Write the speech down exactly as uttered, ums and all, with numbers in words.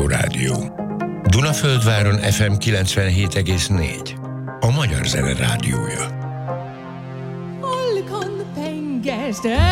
Kossuth Rádió. Dunaföldváron ef em kilencvenhét egész négy. A Magyar Zene Rádiója. Olkon penges, de